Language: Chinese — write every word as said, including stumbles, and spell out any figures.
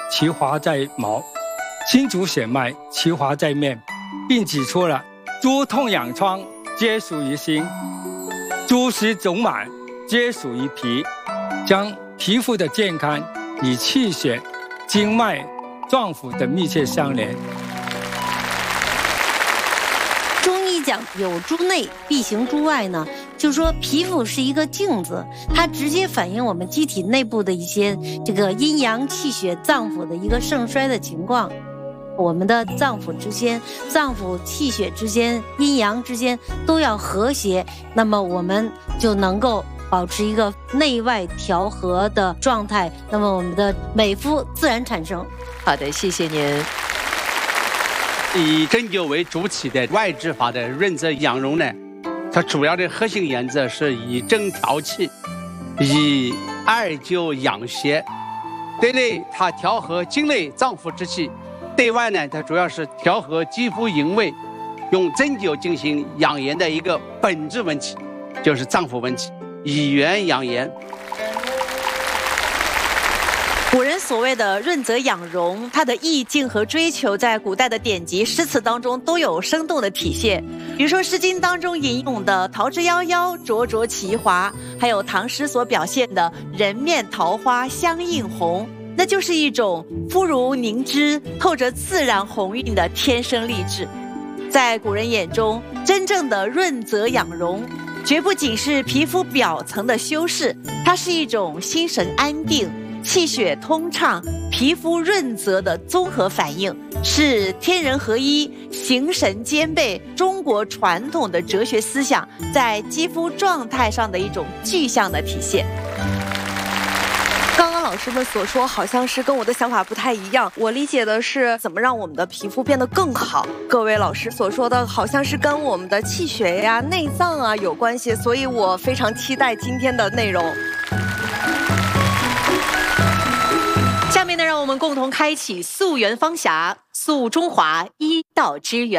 其华在毛，心主血脉，其华在面，并指出了诸痛痒疮皆属于心，诸湿肿满皆属于脾，将皮肤的健康与气血、经脉、脏腑的密切相连。 中医讲有诸内必行诸外呢，就说皮肤是一个镜子，它直接反映我们机体内部的一些这个阴阳气血脏腑的一个盛衰的情况。我们的脏腑之间、脏腑气血之间、阴阳之间都要和谐，那么我们就能够保持一个内外调和的状态，那么我们的美肤自然产生。 好的，谢谢您。 以针灸为主体的外治法的润泽养荣呢，它主要的核心原则是以针调气，以艾灸养血。对内它调和经内脏腑之气，对外呢它主要是调和肌肤营卫，用针灸进行养颜的一个本质问题，就是脏腑问题，以源养颜。 古人所谓的润泽养荣，它的意境和追求在古代的典籍诗词当中都有生动的体现。比如说《诗经》当中引用的桃之夭夭，灼灼其华，还有唐诗所表现的人面桃花相映红，那就是一种肤如凝脂、透着自然红晕的天生丽质。在古人眼中，真正的润泽养荣绝不仅是皮肤表层的修饰，它是一种心神安定、气血通畅、皮肤润泽的综合反应，是天人合一、形神兼备中国传统的哲学思想在肌肤状态上的一种具象的体现。 刚刚老师们所说好像是跟我的想法不太一样，我理解的是怎么让我们的皮肤变得更好。各位老师所说的好像是跟我们的气血呀、内脏啊有关系，所以我非常期待今天的内容。 下面呢，让我们共同开启溯源方匣，溯中华医道之源。